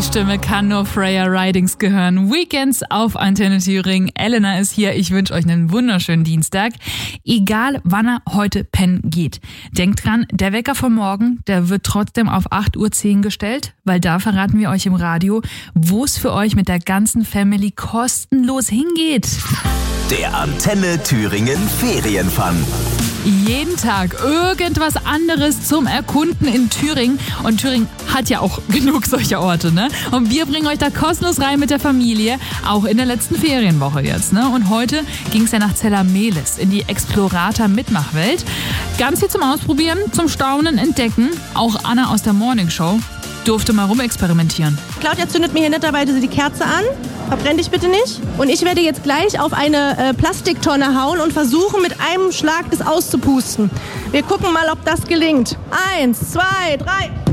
Stimme kann nur Freya Ridings gehören. Weekends auf Antenne Thüringen. Elena ist hier. Ich wünsche euch einen wunderschönen Dienstag. Egal, wann er heute pennen geht. Denkt dran, der Wecker von morgen, der wird trotzdem auf 8:10 Uhr gestellt, weil da verraten wir euch im Radio, wo es für euch mit der ganzen Family kostenlos hingeht. Der Antenne Thüringen Ferienfun. Jeden Tag irgendwas anderes zum Erkunden in Thüringen. Und Thüringen hat ja auch genug solcher Orte, ne? Und wir bringen euch da kostenlos rein mit der Familie, auch in der letzten Ferienwoche jetzt, ne? Und heute ging es ja nach Zella-Mehlis in die Explorator-Mitmachwelt. Ganz viel zum Ausprobieren, zum Staunen, Entdecken. Auch Anna aus der Morning Show durfte mal rumexperimentieren. Claudia zündet mir hier netterweise die Kerze an. Verbrenn dich bitte nicht. Und ich werde jetzt gleich auf eine Plastiktonne hauen und versuchen, mit einem Schlag das auszupusten. Wir gucken mal, ob das gelingt. 1, 2, 3.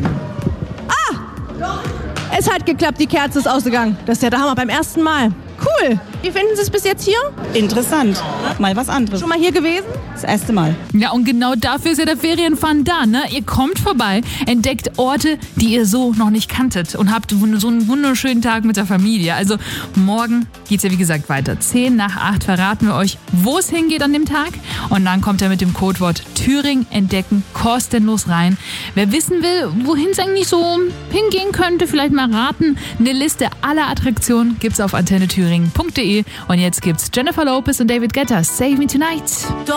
Ah! Es hat geklappt, die Kerze ist ausgegangen. Das ist ja der Hammer beim ersten Mal. Cool. Wie finden Sie es bis jetzt hier? Interessant. Mal was anderes. Schon mal hier gewesen? Das erste Mal. Ja, und genau dafür ist ja der Ferienfun da, ne? Ihr kommt vorbei, entdeckt Orte, die ihr so noch nicht kanntet und habt so einen wunderschönen Tag mit der Familie. Also morgen geht's ja wie gesagt weiter. 7:50 verraten wir euch, wo es hingeht an dem Tag. Und dann kommt er mit dem Codewort Thüringen entdecken kostenlos rein. Wer wissen will, wohin es eigentlich so hingehen könnte, vielleicht mal raten. Eine Liste aller Attraktionen gibt's auf antennethüringen.de. Und jetzt gibt's Jennifer Lopez und David Guetta, Save Me Tonight.